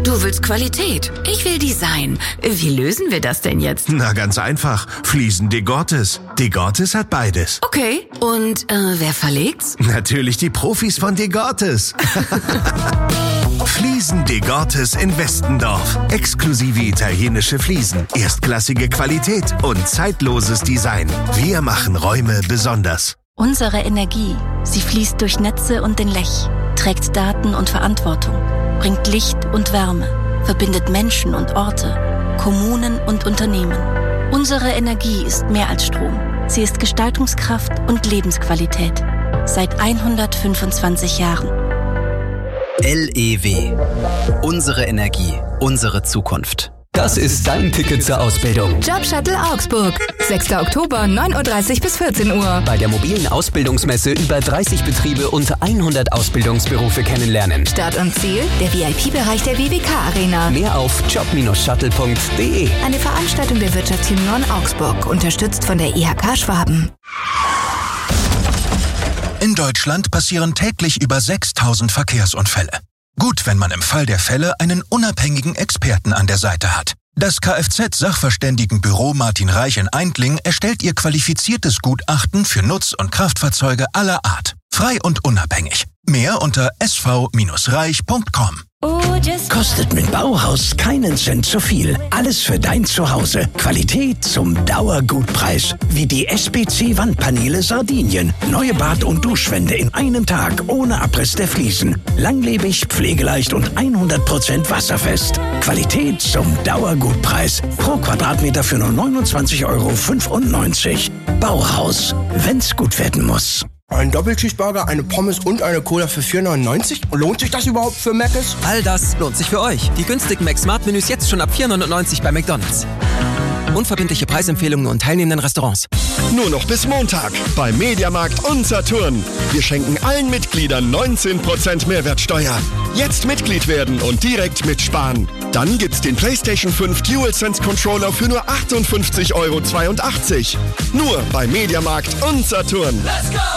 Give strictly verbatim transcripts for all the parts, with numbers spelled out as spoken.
Du willst Qualität, ich will Design. Wie lösen wir das denn jetzt? Na, ganz einfach. Fliesen de Gortes. De Gortes hat beides. Okay, und äh, wer verlegt's? Natürlich die Profis von de Gortes. Fliesen de Gortes in Westendorf. Exklusive italienische Fliesen, erstklassige Qualität und zeitloses Design. Wir machen Räume besonders. Unsere Energie, sie fließt durch Netze und den Lech, trägt Daten und Verantwortung, bringt Licht und Wärme, verbindet Menschen und Orte, Kommunen und Unternehmen. Unsere Energie ist mehr als Strom. Sie ist Gestaltungskraft und Lebensqualität. Seit hundertfünfundzwanzig Jahren. L E W. Unsere Energie, unsere Zukunft. Das ist dein Ticket zur Ausbildung. Jobshuttle Augsburg. sechster Oktober, neun Uhr dreißig bis vierzehn Uhr. Bei der mobilen Ausbildungsmesse über dreißig Betriebe und hundert Ausbildungsberufe kennenlernen. Start und Ziel, der V I P-Bereich der W W K-Arena. Mehr auf job shuttle punkt de. Eine Veranstaltung der Wirtschaftsunion Augsburg, unterstützt von der I H K Schwaben. In Deutschland passieren täglich über sechstausend Verkehrsunfälle. Gut, wenn man im Fall der Fälle einen unabhängigen Experten an der Seite hat. Das Kfz-Sachverständigenbüro Martin Reich in Eindling erstellt ihr qualifiziertes Gutachten für Nutz- und Kraftfahrzeuge aller Art. Frei und unabhängig. Mehr unter s v reich punkt com. Kostet mit Bauhaus keinen Cent zu viel. Alles für dein Zuhause. Qualität zum Dauergutpreis. Wie die S B C-Wandpaneele Sardinien. Neue Bad- und Duschwände in einem Tag ohne Abriss der Fliesen. Langlebig, pflegeleicht und hundert Prozent wasserfest. Qualität zum Dauergutpreis. Pro Quadratmeter für nur neunundzwanzig Euro fünfundneunzig. Bauhaus. Wenn's gut werden muss. Ein Doppelcheeseburger, eine Pommes und eine Cola für vier neunundneunzig? Lohnt sich das überhaupt für Mc's? All das lohnt sich für euch. Die günstigen Mac-Smart-Menüs jetzt schon ab vier neunundneunzig bei McDonald's. Unverbindliche Preisempfehlungen und teilnehmenden Restaurants. Nur noch bis Montag bei Mediamarkt und Saturn. Wir schenken allen Mitgliedern neunzehn Prozent Mehrwertsteuer. Jetzt Mitglied werden und direkt mitsparen. Dann gibt's den PlayStation fünf DualSense Controller für nur achtundfünfzig Euro zweiundachtzig. Nur bei Mediamarkt und Saturn. Let's go!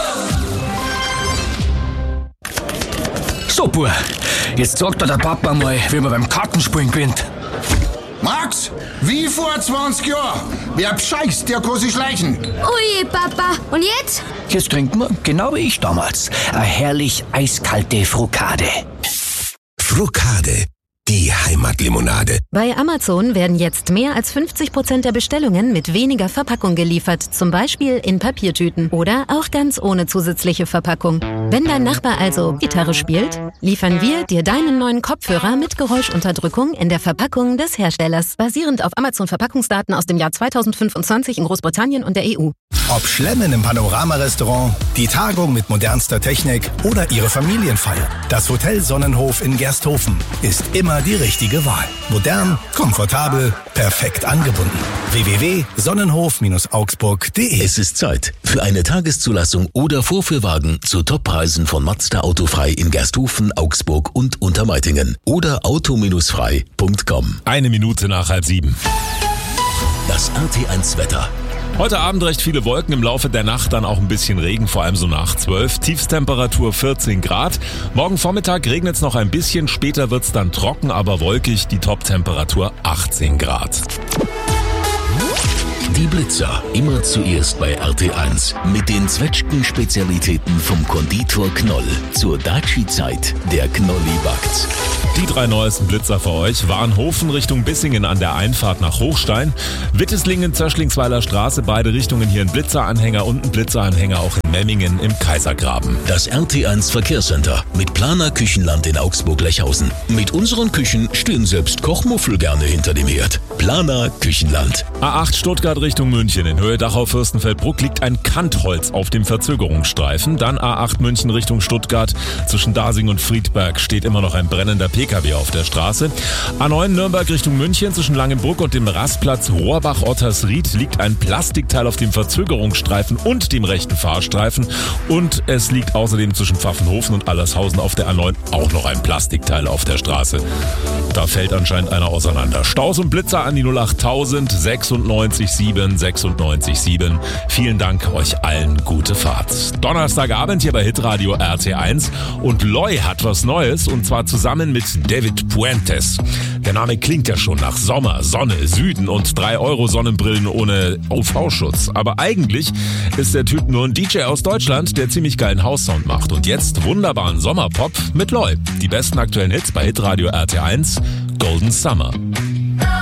Super, jetzt sagt dir der Papa mal, wie man beim Kartenspielen gewinnt. Max, wie vor zwanzig Jahren. Wer bescheißt, der kann sich schleichen. Ui, Papa. Und jetzt? Jetzt trinken wir, genau wie ich damals, eine herrlich eiskalte Frukade. Frukade, die Heimatlimonade. Bei Amazon werden jetzt mehr als fünfzig Prozent der Bestellungen mit weniger Verpackung geliefert. Zum Beispiel in Papiertüten oder auch ganz ohne zusätzliche Verpackung. Wenn dein Nachbar also Gitarre spielt, liefern wir dir deinen neuen Kopfhörer mit Geräuschunterdrückung in der Verpackung des Herstellers. Basierend auf Amazon-Verpackungsdaten aus dem Jahr zweitausendfünfundzwanzig in Großbritannien und der E U. Ob Schlemmen im Panorama-Restaurant, die Tagung mit modernster Technik oder Ihre Familienfeier. Das Hotel Sonnenhof in Gersthofen ist immer die richtige Wahl. Modern, komfortabel, perfekt angebunden. w w w punkt sonnenhof augsburg punkt de. Es ist Zeit für eine Tageszulassung oder Vorführwagen zu Toppreisen von Mazda Autofrei in Gersthofen, Augsburg und Untermeitingen oder auto frei punkt com. Eine Minute nach halb sieben. Das R T eins Wetter. Heute Abend recht viele Wolken, im Laufe der Nacht dann auch ein bisschen Regen, vor allem so nach zwölf. Tiefstemperatur vierzehn Grad. Morgen Vormittag regnet es noch ein bisschen, später wird es dann trocken, aber wolkig. Die Toptemperatur achtzehn Grad. Die Blitzer, immer zuerst bei R T eins. Mit den Zwetschgen-Spezialitäten vom Konditor Knoll. Zur Daci-Zeit, der Knolli backt. Die drei neuesten Blitzer für euch. Warenhofen Richtung Bissingen an der Einfahrt nach Hochstein. Witteslingen, Zöschlingsweiler Straße, beide Richtungen hier ein Blitzeranhänger und ein Blitzeranhänger auch in Memmingen im Kaisergraben. Das R T eins Verkehrscenter mit Planer Küchenland in Augsburg-Lechhausen. Mit unseren Küchen stehen selbst Kochmuffel gerne hinter dem Herd. Planer Küchenland. A acht Stuttgart Richtung München. In Höhe Dachau-Fürstenfeldbruck liegt ein Kantholz auf dem Verzögerungsstreifen. Dann A acht München Richtung Stuttgart. Zwischen Dasing und Friedberg steht immer noch ein brennender P K W auf der Straße. A neun Nürnberg Richtung München. Zwischen Langenbrück und dem Rastplatz Rohrbach-Ottersried liegt ein Plastikteil auf dem Verzögerungsstreifen und dem rechten Fahrstreifen. Und es liegt außerdem zwischen Pfaffenhofen und Allershausen auf der A neun auch noch ein Plastikteil auf der Straße. Da fällt anscheinend einer auseinander. Staus und Blitzer an die null acht tausend sechsundneunzig sieben sechsundneunzig sieben. Vielen Dank euch allen, gute Fahrt. Donnerstagabend hier bei Hitradio R T eins und Loi hat was Neues und zwar zusammen mit David Puentes. Der Name klingt ja schon nach Sommer, Sonne, Süden und drei Euro Sonnenbrillen ohne U V-Schutz. Aber eigentlich ist der Typ nur ein D J aus Deutschland, der ziemlich geilen House-Sound macht. Und jetzt wunderbaren Sommerpop mit Loy. Die besten aktuellen Hits bei Hitradio R T eins, Golden Summer.